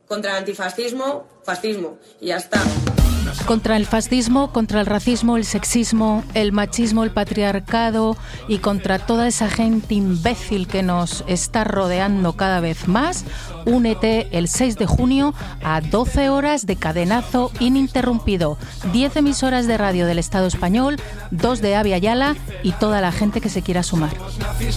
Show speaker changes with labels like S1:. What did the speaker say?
S1: Contra el antifascismo, fascismo. Y ya está.
S2: Contra el fascismo, contra el racismo, el sexismo, el machismo, el patriarcado y contra toda esa gente imbécil que nos está rodeando cada vez más, únete el 6 de junio a 12 horas de cadenazo ininterrumpido. 10 emisoras de radio del Estado español, 2 de Avia Yala y toda la gente que se quiera sumar.